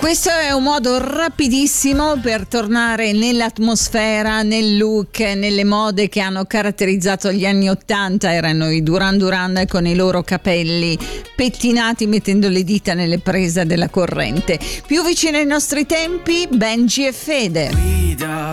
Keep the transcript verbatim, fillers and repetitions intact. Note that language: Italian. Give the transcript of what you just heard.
Questo è un modo rapidissimo per tornare nell'atmosfera, nel look, nelle mode che hanno caratterizzato gli anni ottanta. Erano i Duran Duran con i loro capelli pettinati mettendo le dita nelle prese della corrente. Più vicino ai nostri tempi, Benji e Fede.